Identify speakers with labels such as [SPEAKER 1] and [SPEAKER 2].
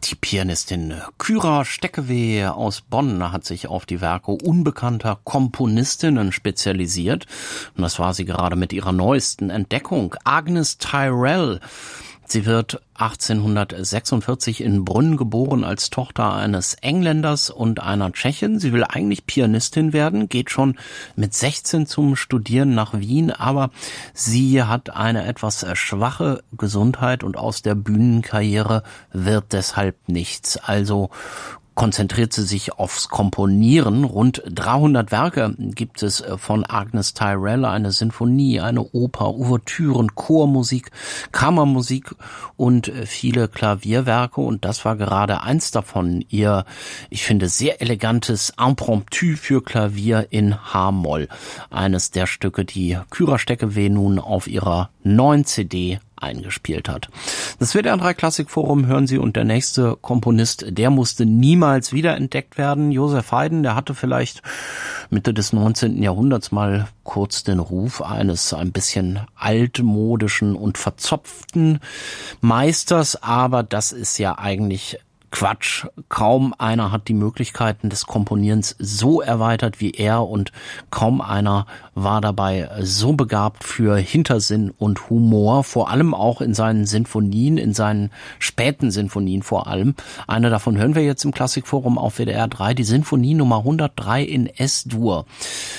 [SPEAKER 1] Die Pianistin Kyra Steckeweh aus Bonn hat sich auf die Werke unbekannter Komponistinnen spezialisiert. Und das war sie gerade mit ihrer neuesten Entdeckung, Agnes Tyrrell. Sie wird 1846 in Brünn geboren als Tochter eines Engländers und einer Tschechin. Sie will eigentlich Pianistin werden, geht schon mit 16 zum Studieren nach Wien, aber sie hat eine etwas schwache Gesundheit und aus der Bühnenkarriere wird deshalb nichts. Also konzentriert sie sich aufs Komponieren. Rund 300 Werke gibt es von Agnes Tyrrell, eine Sinfonie, eine Oper, Ouvertüren, Chormusik, Kammermusik und viele Klavierwerke. Und das war gerade eins davon, ihr, ich finde, sehr elegantes Impromptu für Klavier in H-Moll. Eines der Stücke, die Kyra Steckeweh nun auf ihrer neuen CD eingespielt hat. Das WDR 3 Klassikforum hören Sie, und der nächste Komponist, der musste niemals wiederentdeckt werden. Joseph Haydn, der hatte vielleicht Mitte des 19. Jahrhunderts mal kurz den Ruf eines ein bisschen altmodischen und verzopften Meisters, aber das ist ja eigentlich Quatsch. Kaum einer hat die Möglichkeiten des Komponierens so erweitert wie er, und kaum einer war dabei so begabt für Hintersinn und Humor, vor allem auch in seinen Sinfonien, in seinen späten Sinfonien vor allem. Eine davon hören wir jetzt im Klassikforum auf WDR 3, die Sinfonie Nummer 103 in S-Dur.